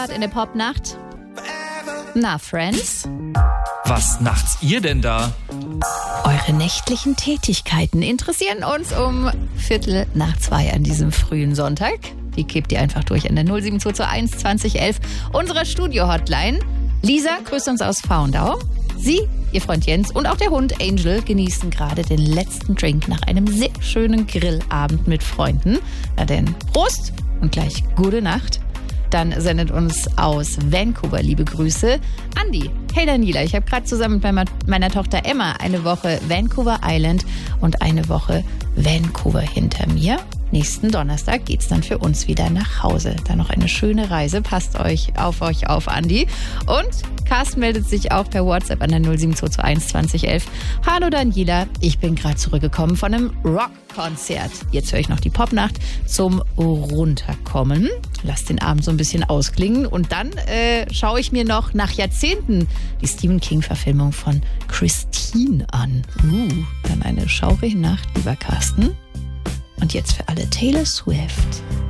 Start in der Popnacht. Na, Friends? Was nachts ihr denn da? Eure nächtlichen Tätigkeiten interessieren uns um 1:45 an diesem frühen Sonntag. Die gebt ihr einfach durch an der 07221 2011, unserer Studio-Hotline. Lisa grüßt uns aus Faundau. Sie, ihr Freund Jens und auch der Hund Angel genießen gerade den letzten Drink nach einem sehr schönen Grillabend mit Freunden. Na denn, Prost und gleich gute Nacht. Dann sendet uns aus Vancouver liebe Grüße Andi. Hey Daniela, ich habe gerade zusammen mit meiner Tochter Emma eine Woche Vancouver Island und eine Woche Vancouver hinter mir. Nächsten Donnerstag geht's dann für uns wieder nach Hause. Dann noch eine schöne Reise. Passt euch auf, Andi. Und Carsten meldet sich auch per WhatsApp an der 07221 2011. Hallo Daniela, ich bin gerade zurückgekommen von einem Rockkonzert. Jetzt höre ich noch die Popnacht zum Runterkommen. Lass den Abend so ein bisschen ausklingen. Und dann schaue ich mir noch nach Jahrzehnten die Stephen King-Verfilmung von Christine an. Dann eine schaurige Nacht, lieber Carsten. Und jetzt für alle Taylor Swift.